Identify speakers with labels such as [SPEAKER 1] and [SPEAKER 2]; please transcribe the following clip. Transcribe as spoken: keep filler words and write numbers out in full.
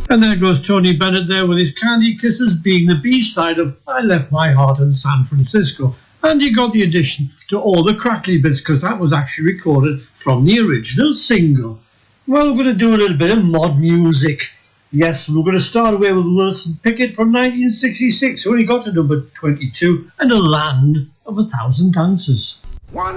[SPEAKER 1] And there goes Tony Bennett there with his Candy Kisses, being the B-side of I Left My Heart in San Francisco. And you got the addition to all the crackly bits, because that was actually recorded from the original single. Well, we're going to do a little bit of mod music. Yes, we're going to start away with Wilson Pickett from nineteen sixty-six, who only got to number twenty-two, and A Land of a Thousand Dances.